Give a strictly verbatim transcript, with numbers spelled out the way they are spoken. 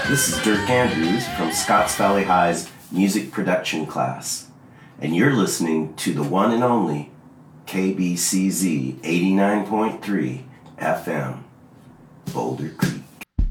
This is Dirk Andrews from Scotts Valley High's music production class, and you're listening to the one and only K B C Z eighty-nine point three F M, Boulder Creek.